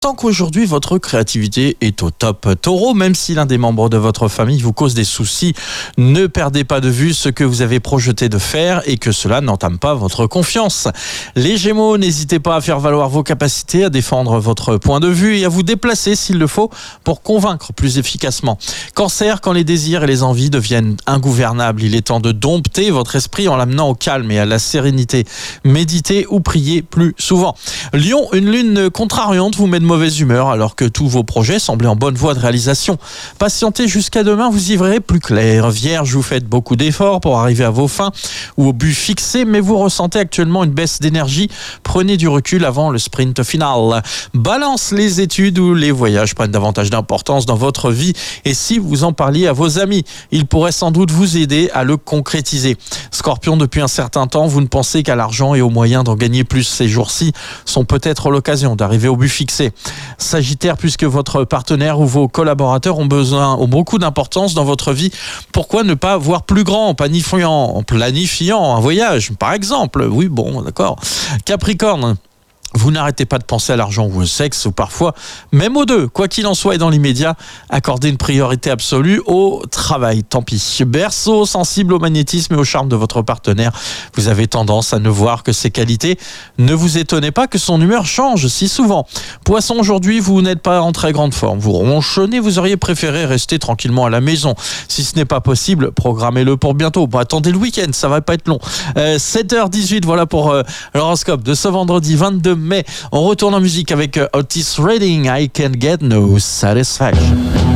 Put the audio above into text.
Tant qu'aujourd'hui votre créativité est au top. Taureau, même si l'un des membres de votre famille vous cause des soucis, ne perdez pas de vue ce que vous avez projeté de faire et que cela n'entame pas votre confiance. Les Gémeaux, n'hésitez pas à faire valoir vos capacités, à défendre votre point de vue et à vous déplacer s'il le faut pour convaincre plus efficacement. Cancer, quand les désirs et les envies deviennent ingouvernables, il est temps de dompter votre esprit en l'amenant au calme et à la sérénité. Méditez ou priez plus souvent. Lion, une lune contrariante vous met de mauvaise humeur alors que tous vos projets semblaient en bonne voie de réalisation. Patientez jusqu'à demain, vous y verrez plus clair. Vierge, vous faites beaucoup d'efforts pour arriver à vos fins ou au but fixé, mais vous ressentez actuellement une baisse d'énergie. Prenez du recul avant le sprint final. Balance, les études ou les voyages prennent davantage d'importance dans votre vie et si vous en parliez à vos amis, ils pourraient sans doute vous aider à le concrétiser. Scorpion, depuis un certain temps, vous ne pensez qu'à l'argent et aux moyens d'en gagner plus. Ces jours-ci sont peut-être l'occasion d'arriver au but fixé. Sagittaire, puisque votre partenaire ou vos collaborateurs ont beaucoup d'importance dans votre vie, pourquoi ne pas voir plus grand en planifiant un voyage, par exemple? Oui, bon, d'accord. Capricorne, vous n'arrêtez pas de penser à l'argent ou au sexe, ou parfois même aux deux. Quoi qu'il en soit et dans l'immédiat, accordez une priorité absolue au travail. Tant pis. Berceau, sensible au magnétisme et au charme de votre partenaire, vous avez tendance à ne voir que ses qualités. Ne vous étonnez pas que son humeur change si souvent. Poisson, aujourd'hui, vous n'êtes pas en très grande forme. Vous ronchonnez, vous auriez préféré rester tranquillement à la maison. Si ce n'est pas possible, programmez-le pour bientôt. Bon, attendez le week-end, ça va pas être long. 7h18, voilà pour l'horoscope de ce vendredi 22 mai. On retourne en musique avec Otis Redding, I Can Get No Satisfaction.